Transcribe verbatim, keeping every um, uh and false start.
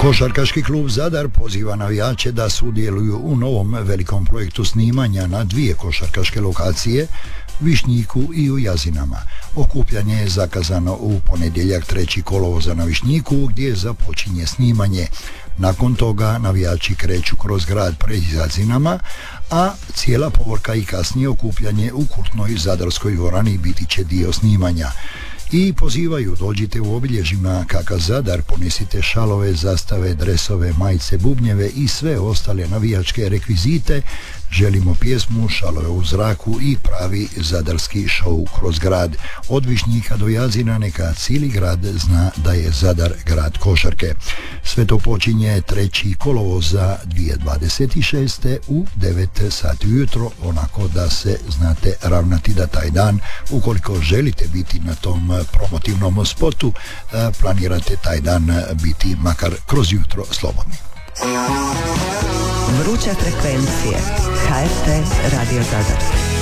Košarkaški klub Zadar poziva navijače da sudjeluju u novom velikom projektu snimanja na dvije košarkaške lokacije, Višnjiku i u Jazinama. Okupljanje je zakazano u ponedjeljak trećeg kolovoza na Višnjiku, gdje započinje snimanje. Nakon toga navijači kreću kroz grad pred Jazinama, a cijela povorka i kasnije okupljanje u kultnoj zadarskoj dvorani biti će dio snimanja. I pozivaju, dođite u obilježjima K K Zadar, ponesite šalove, zastave, dresove, majice, bubnjeve i sve ostale navijačke rekvizite. Želimo pjesmu, šalove u zraku i pravi zadarski šou kroz grad. Od Višnjika do Jazina neka cijeli grad zna da je Zadar grad košarke. Sve to počinje trećeg kolovoza dvije tisuće dvadeset šeste u devet sati ujutro, onako da se znate ravnati da taj dan, ukoliko želite biti na tom promotivnom spotu, planirate taj dan biti makar kroz jutro slobodni. Vruća frekvencija H R T Radio Zadar.